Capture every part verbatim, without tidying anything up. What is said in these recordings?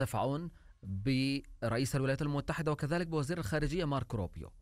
يدفعون برئيس الولايات المتحدة وكذلك بوزير الخارجية ماركو روبيو؟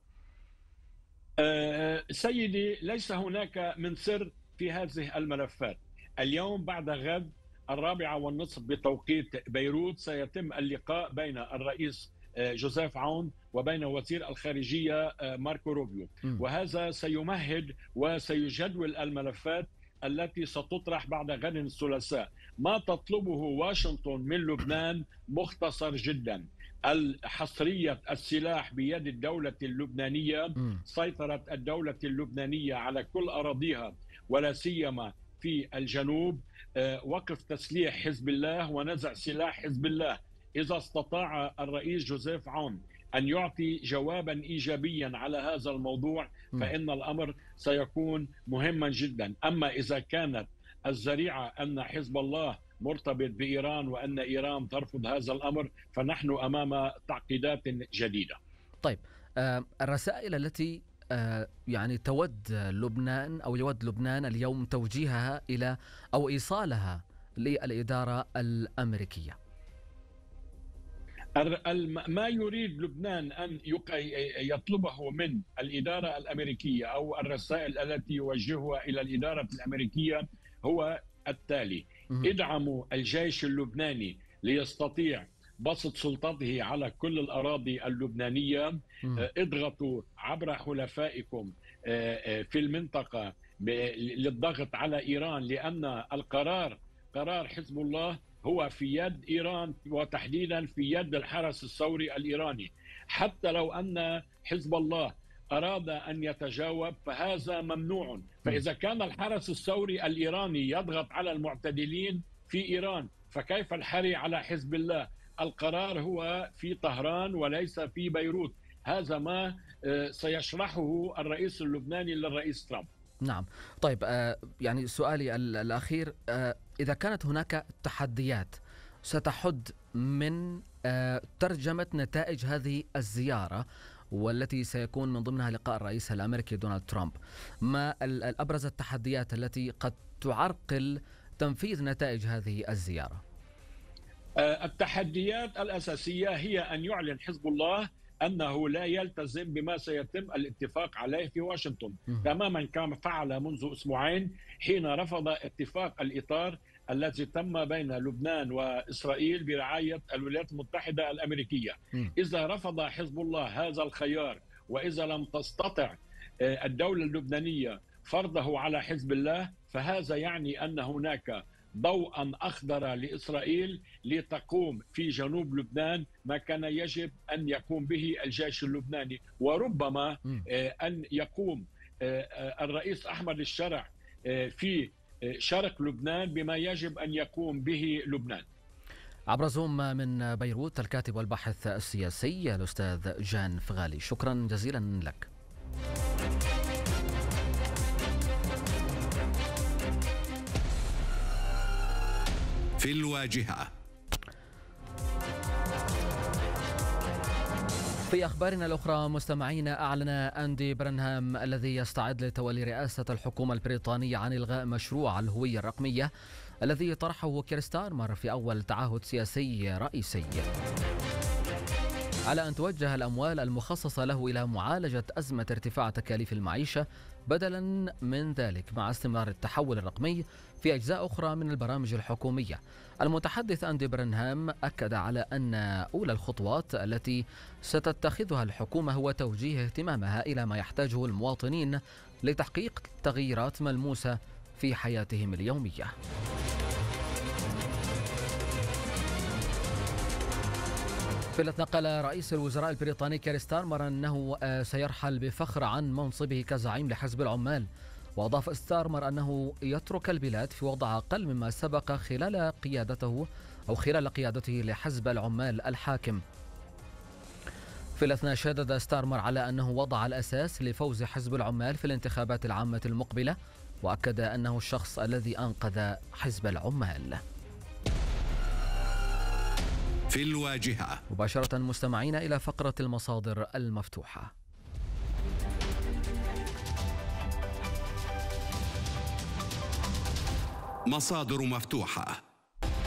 أه سيدي، ليس هناك من سر في هذه الملفات. اليوم بعد غد الرابعة والنصف بتوقيت بيروت سيتم اللقاء بين الرئيس جوزيف عون وبين وزير الخارجية ماركو روبيو، وهذا سيمهد وسيجدول الملفات التي ستطرح بعد غد الثلاثاء. ما تطلبه واشنطن من لبنان مختصر جدا: حصرية السلاح بيد الدولة اللبنانية، سيطرة الدولة اللبنانية على كل أراضيها ولا سيما في الجنوب، وقف تسليح حزب الله ونزع سلاح حزب الله. إذا استطاع الرئيس جوزيف عون أن يعطي جوابا إيجابيا على هذا الموضوع فإن الأمر سيكون مهما جدا. أما إذا كانت الذريعة أن حزب الله مرتبط بإيران وأن إيران ترفض هذا الأمر فنحن أمام تعقيدات جديدة. طيب، آه الرسائل التي آه يعني تود لبنان أو يود لبنان اليوم توجيهها إلى أو إيصالها للإدارة الأمريكية، ما يريد لبنان أن يطلبه من الإدارة الأمريكية أو الرسائل التي يوجهها إلى الإدارة الأمريكية هو التالي: ادعموا الجيش اللبناني ليستطيع بسط سلطته على كل الأراضي اللبنانية، اضغطوا عبر حلفائكم في المنطقة للضغط على إيران، لأن القرار قرار حزب الله هو في يد إيران وتحديدا في يد الحرس الثوري الإيراني. حتى لو أن حزب الله أراد أن يتجاوب فهذا ممنوع. فإذا كان الحرس الثوري الإيراني يضغط على المعتدلين في إيران فكيف الحري على حزب الله؟ القرار هو في طهران وليس في بيروت. هذا ما سيشرحه الرئيس اللبناني للرئيس ترامب. نعم. طيب، آه يعني سؤالي الأخير، آه إذا كانت هناك تحديات ستحد من آه ترجمة نتائج هذه الزيارة والتي سيكون من ضمنها لقاء الرئيس الأمريكي دونالد ترامب، ما الأبرز التحديات التي قد تعرقل تنفيذ نتائج هذه الزيارة؟ آه التحديات الأساسية هي أن يعلن حزب الله أنه لا يلتزم بما سيتم الاتفاق عليه في واشنطن، تماما كما فعل منذ أسبوعين حين رفض اتفاق الإطار الذي تم بين لبنان وإسرائيل برعاية الولايات المتحدة الأمريكية. إذا رفض حزب الله هذا الخيار وإذا لم تستطع الدولة اللبنانية فرضه على حزب الله فهذا يعني أن هناك ضوءا أخضر لإسرائيل لتقوم في جنوب لبنان ما كان يجب أن يقوم به الجيش اللبناني، وربما أن يقوم الرئيس أحمد الشرع في شرق لبنان بما يجب أن يقوم به لبنان. عبر زوم من بيروت الكاتب والباحث السياسي الأستاذ جان فغالي، شكرا جزيلا لك. في الواجهة. في أخبارنا الأخرى مستمعينا، أعلن أندي برنهام الذي يستعد لتولي رئاسة الحكومة البريطانية عن إلغاء مشروع الهوية الرقمية الذي طرحه كير ستارمر في أول تعهد سياسي رئيسي، على أن توجه الأموال المخصصة له إلى معالجة أزمة ارتفاع تكاليف المعيشة بدلا من ذلك مع استمرار التحول الرقمي في أجزاء أخرى من البرامج الحكومية. المتحدث أندي برنهام أكد على أن أولى الخطوات التي ستتخذها الحكومة هو توجيه اهتمامها إلى ما يحتاجه المواطنين لتحقيق تغييرات ملموسة في حياتهم اليومية. في الأثناء قال رئيس الوزراء البريطاني كير ستارمر أنه سيرحل بفخر عن منصبه كزعيم لحزب العمال، وأضاف ستارمر أنه يترك البلاد في وضع أقل مما سبق خلال قيادته أو خلال قيادته لحزب العمال الحاكم. في الأثناء شدد ستارمر على أنه وضع الأساس لفوز حزب العمال في الانتخابات العامة المقبلة، وأكد أنه الشخص الذي أنقذ حزب العمال. في الواجهة. مباشرة مستمعين إلى فقرة المصادر المفتوحة. مصادر مفتوحة.